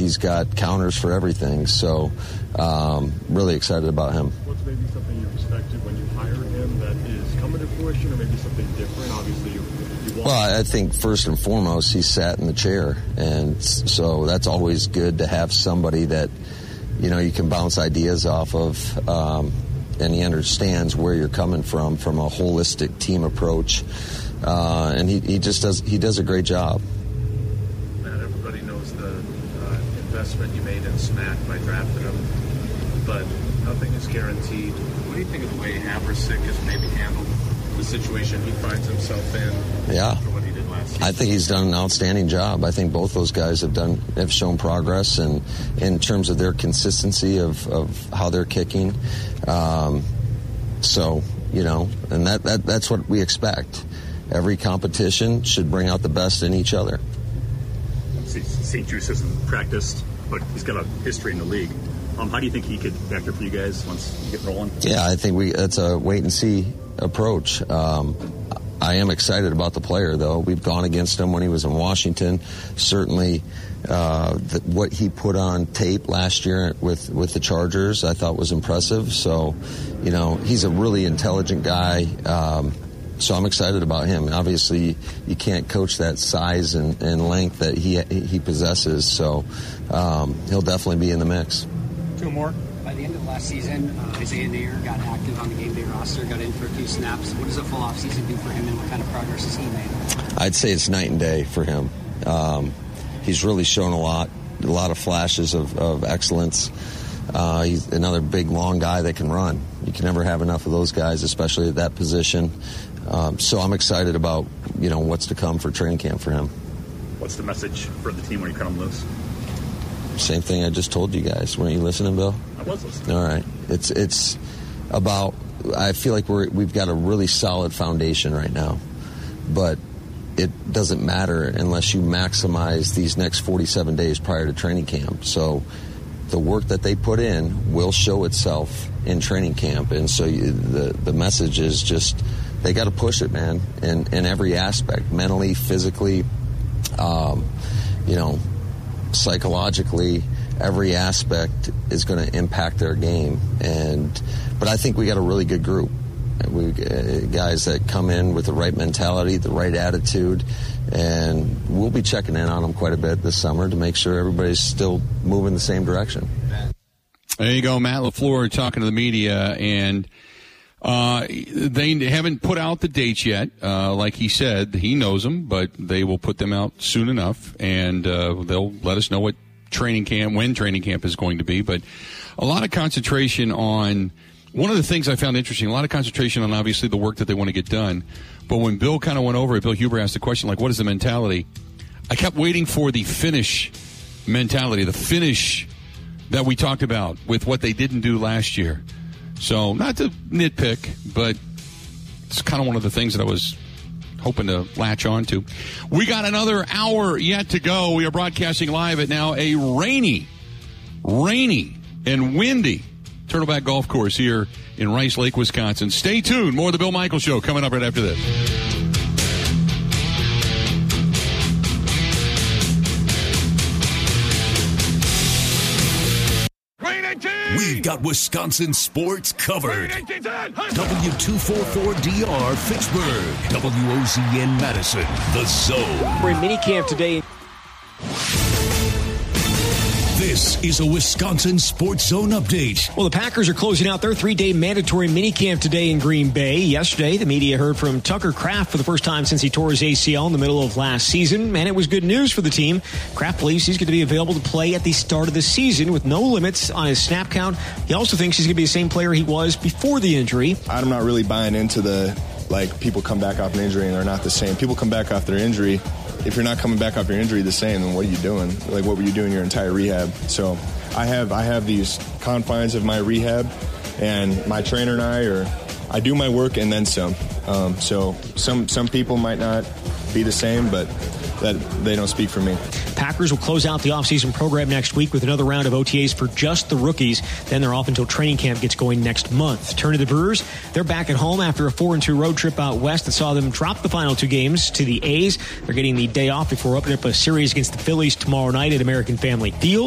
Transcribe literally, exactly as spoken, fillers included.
he's got counters for everything. So um, really excited about him. What's maybe something you expected when you hired him that is coming to fruition, or maybe something different? Obviously, you, you want. Well, I think first and foremost, he sat in the chair, and so that's always good to have somebody that, you know, you can bounce ideas off of, um, and he understands where you're coming from, from a holistic team approach, uh, and he, he just does he does a great job. Matt, everybody knows the uh, investment you made in Smack by drafting him, but nothing is guaranteed. What do you think of the way Havrisik has maybe handled the situation he finds himself in? Yeah. For what he did last season? I think he's done an outstanding job. I think both those guys have done have shown progress, and in terms of their consistency of, of how they're kicking. Um, so, you know, and that, that that's what we expect. Every competition should bring out the best in each other. Saint Juice hasn't practiced, but he's got a history in the league. Um, how do you think he could factor for you guys once you get rolling? Yeah, I think we that's a wait and see approach. Um, I am excited about the player, though. We've gone against him when he was in Washington. Certainly, uh, the, what he put on tape last year with, with the Chargers, I thought was impressive. So, you know, he's a really intelligent guy. Um, so I'm excited about him. Obviously, you can't coach that size and, and length that he he possesses. So um, he'll definitely be in the mix. Two more. By the end of last season, uh, Isaiah Nair got active on the game day roster, got in for a few snaps. What does a full offseason do for him, and what kind of progress has he made? I'd say it's night and day for him. Um, he's really shown a lot, a lot of flashes of, of excellence. Uh, he's another big, long guy that can run. You can never have enough of those guys, especially at that position. Um, so I'm excited about, you know, what's to come for training camp for him. What's the message for the team when you cut them loose? Same thing I just told you guys. Weren't you listening, Bill? I was listening. All right. It's it's about. I feel like we're we've got a really solid foundation right now, but it doesn't matter unless you maximize these next forty-seven days prior to training camp. So the work that they put in will show itself in training camp, and so you, the the message is just they got to push it, man, in in every aspect, mentally, physically, um, you know. Psychologically, every aspect is going to impact their game, and but I think we got a really good group. We uh, guys that come in with the right mentality, the right attitude, and we'll be checking in on them quite a bit this summer to make sure everybody's still moving the same direction. There you go, Matt LaFleur talking to the media, and uh, they haven't put out the dates yet. Uh, like he said, he knows them, but they will put them out soon enough, and uh, they'll let us know what training camp, when training camp is going to be. But a lot of concentration on one of the things I found interesting, a lot of concentration on obviously the work that they want to get done. But when Bill kind of went over it, Bill Huber asked the question, like, what is the mentality? I kept waiting for the finish mentality, the finish that we talked about with what they didn't do last year. So, not to nitpick, but it's kind of one of the things that I was hoping to latch on to. We got another hour yet to go. We are broadcasting live at now a rainy, rainy and windy Turtleback Golf Course here in Rice Lake, Wisconsin. Stay tuned. More of the Bill Michaels Show coming up right after this. We've got Wisconsin sports covered. W two forty-four D R Fitchburg. W O Z N Madison. The Zone. We're in minicamp today. This is a Wisconsin Sports Zone update. Well, the Packers are closing out their three-day mandatory minicamp today in Green Bay. Yesterday, the media heard from Tucker Kraft for the first time since he tore his A C L in the middle of last season, and it was good news for the team. Kraft believes he's going to be available to play at the start of the season with no limits on his snap count. He also thinks he's going to be the same player he was before the injury. I'm not really buying into the, like, people come back off an injury and they're not the same. People come back off their injury. If you're not coming back off your injury the same, then what are you doing? Like, what were you doing your entire rehab? So I have I have these confines of my rehab, and my trainer and I are, I do my work and then some. Um, so some some people might not be the same, but that they don't speak for me. Packers will close out the offseason program next week with another round of O T As for just the rookies. Then they're off until training camp gets going next month. Turn to the Brewers. They're back at home after a four and two road trip out west that saw them drop the final two games to the A's. They're getting the day off before opening up a series against the Phillies tomorrow night at American Family Field.